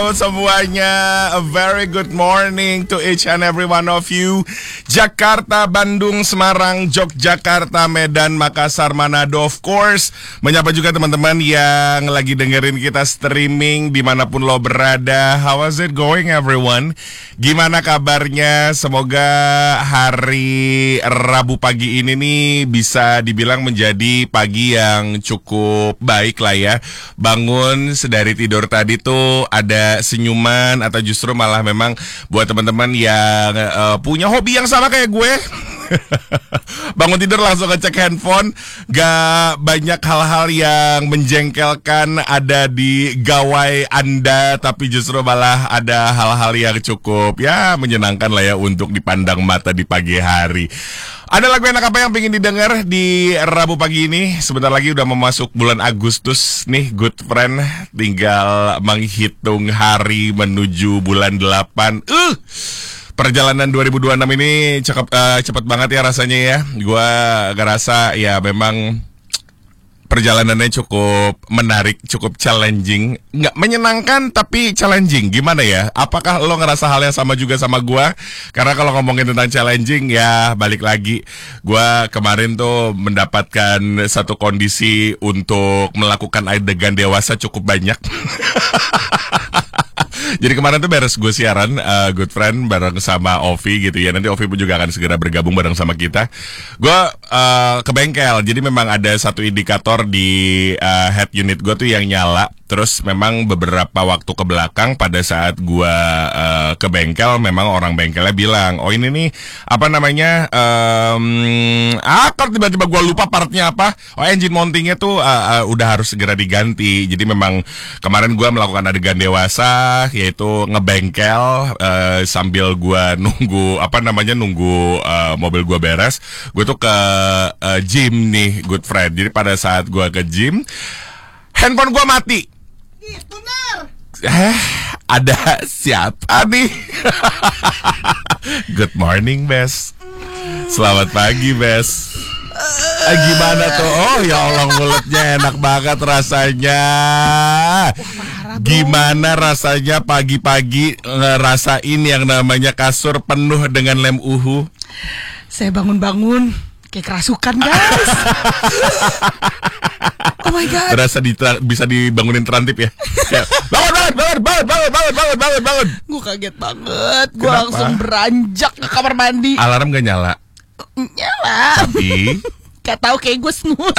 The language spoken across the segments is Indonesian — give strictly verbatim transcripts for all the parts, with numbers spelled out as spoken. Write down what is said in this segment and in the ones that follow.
halo semuanya. A very good morning to each and every one of you. Jakarta, Bandung, Semarang, Yogyakarta, Medan, Makassar, Manado, of course. Menyapa juga teman-teman yang lagi dengerin kita streaming dimanapun lo berada. How is it going everyone? Gimana kabarnya? Semoga hari Rabu pagi ini nih bisa dibilang menjadi pagi yang cukup baik lah ya. Bangun sedari tidur tadi tuh ada senyuman atau justru malah memang buat teman-teman yang uh, punya hobi yang sama kayak gue. Bangun tidur langsung ngecek handphone, gak banyak hal-hal yang menjengkelkan ada di gawai Anda, tapi justru malah ada hal-hal yang cukup ya menyenangkan lah ya untuk dipandang mata di pagi hari. Ada lagu enak apa yang pengen didengar di Rabu pagi ini? Sebentar lagi udah mau masuk bulan Agustus nih, good friend. Tinggal menghitung hari menuju bulan delapan. Uh, perjalanan dua ribu dua puluh enam ini cakep, uh, cepet banget ya rasanya ya. Gua ngerasa ya memang perjalanannya cukup menarik, cukup challenging. Nggak menyenangkan tapi challenging. Gimana ya? Apakah lo ngerasa hal yang sama juga sama gua? Karena kalau ngomongin tentang challenging ya balik lagi. Gua kemarin tuh mendapatkan satu kondisi untuk melakukan adegan dewasa cukup banyak. Jadi kemarin tuh beres gue siaran uh, Good Friend bareng sama Ovi gitu ya. Nanti Ovi pun juga akan segera bergabung bareng sama kita. Gue uh, ke bengkel. Jadi memang ada satu indikator di uh, head unit gue tuh yang nyala. Terus memang beberapa waktu ke belakang pada saat gue uh, ke bengkel, memang orang bengkelnya bilang, oh ini nih apa namanya, um, ah kok tiba-tiba gue lupa partnya apa. Oh engine mountingnya tuh uh, uh, udah harus segera diganti. Jadi memang kemarin gue melakukan adegan dewasa, yaitu ngebengkel uh, sambil gue nunggu apa namanya nunggu uh, mobil gue beres. Gue tuh ke uh, gym nih, good friend. Jadi pada saat gue ke gym, handphone gue mati. Benar. Eh, ada siapa nih? Good morning, Bes. Selamat pagi, Bes. Eh, gimana tuh? Oh ya Allah, mulutnya enak banget rasanya. Gimana rasanya pagi-pagi ngerasain yang namanya kasur penuh dengan lem uhu? Saya bangun-bangun kayak kerasukan, guys. Oh my god. Berasa di, bisa dibangunin terantip ya. Ya. Bangun, bangun, bangun, bangun, bangun, bangun, bangun, bangun. Gue kaget banget. Gue langsung beranjak ke kamar mandi. Alarm gak nyala? Nyala. Tapi gak tahu kayak gue snooze.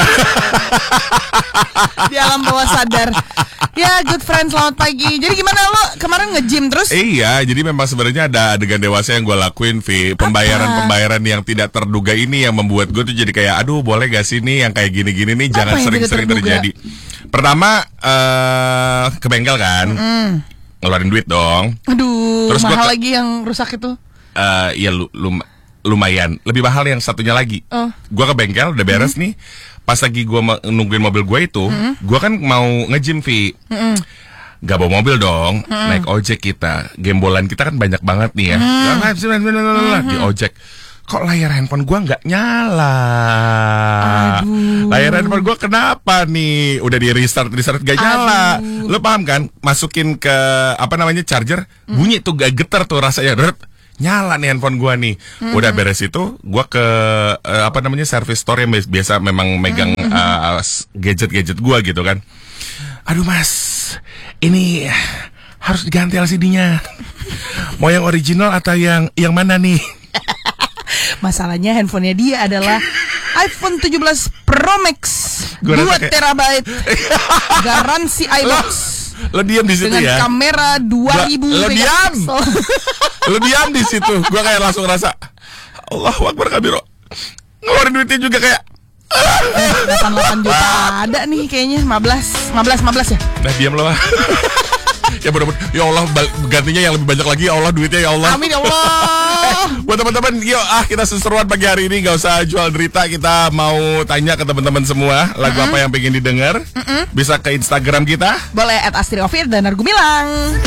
Di alam bawah sadar. Ya, good friend, selamat pagi. Jadi gimana lo kemarin nge-gym terus? Iya, jadi memang sebenarnya ada adegan dewasa yang gue lakuin, Vi. Pembayaran-pembayaran yang tidak terduga ini yang membuat gue tuh jadi kayak, aduh boleh gak sih nih yang kayak gini-gini nih, jangan sering-sering terjadi. Pertama, uh, ke bengkel kan, mm. ngeluarin duit dong. Aduh, terus mahal ke, lagi yang rusak itu. Uh, iya, lu, lu, lumayan. Lebih mahal yang satunya lagi. Oh. Gue ke bengkel, udah beres mm. nih. Pas lagi gue nungguin mobil gue itu, mm-hmm. gue kan mau nge-gym, Vi. Mm-hmm. Gak bawa mobil dong, mm-hmm. naik ojek kita. Gembolan kita kan banyak banget nih ya. Mm-hmm. Di ojek. Kok layar handphone gue gak nyala? Aduh. Layar handphone gue kenapa nih? Udah di restart, restart gak nyala. Aduh. Lo paham kan? Masukin ke, apa namanya, charger. Mm. Bunyi tuh gak getar tuh rasanya. Nyala nih handphone gua nih. Mm-hmm. Udah beres itu, gua ke uh, apa namanya service store yang biasa memang megang mm-hmm. uh, gadget-gadget gua gitu kan. Aduh mas, ini harus diganti L C D-nya. Mau yang original atau yang yang mana nih? Masalahnya handphonenya dia adalah iPhone tujuh belas Pro Max dua terabyte garansi iBox. Lo diam di situ dengan ya. Dengan kamera dua ribu Lo diam. Lo diam di situ. Gua kayak langsung rasa Allahu Akbar kabiro. Ngeluarin duitnya juga kayak delapan puluh delapan juta ada nih kayaknya. lima belas lima belas ya. Nah diam lo. Ya mudah-mudahan ya Allah gantinya yang lebih banyak lagi ya Allah, duitnya ya Allah. Amin ya Allah. Eh, buat teman-teman, yuk ah kita seseruan pagi hari ini, gak usah jual derita. Kita mau tanya ke teman-teman semua lagu mm-hmm. apa yang pengen didengar. Mm-hmm. Bisa ke Instagram kita. Boleh at Astri Ovir dan Argu Milang.